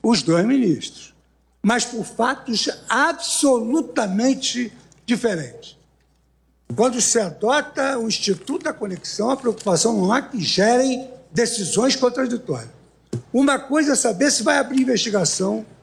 os dois ministros, mas por fatos absolutamente diferentes. Quando se adota o Instituto da Conexão, a preocupação não há que gerem decisões contraditórias. Uma coisa é saber se vai abrir investigação